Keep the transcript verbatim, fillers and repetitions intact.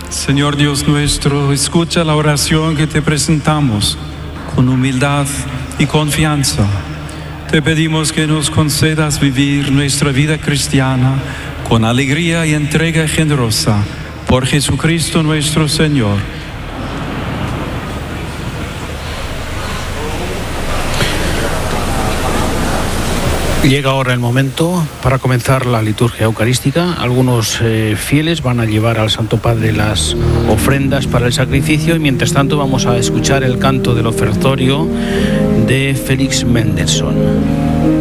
Señor Dios nuestro, escucha la oración que te presentamos con humildad y confianza. Te pedimos que nos concedas vivir nuestra vida cristiana con alegría y entrega generosa por Jesucristo nuestro Señor. Llega ahora el momento para comenzar la liturgia eucarística. Algunos eh, fieles van a llevar al Santo Padre las ofrendas para el sacrificio y mientras tanto vamos a escuchar el canto del ofertorio de Félix Mendelssohn.